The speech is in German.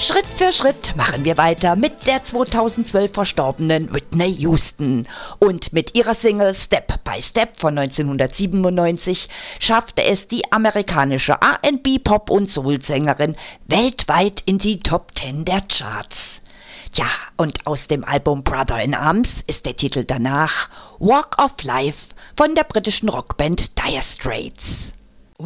Schritt für Schritt machen wir weiter mit der 2012 verstorbenen Whitney Houston. Und mit ihrer Single Step by Step von 1997 schaffte es die amerikanische R&B, Pop- und Soul-Sängerin weltweit in die Top 10 der Charts. Ja, und aus dem Album Brother in Arms ist der Titel danach Walk of Life von der britischen Rockband Dire Straits.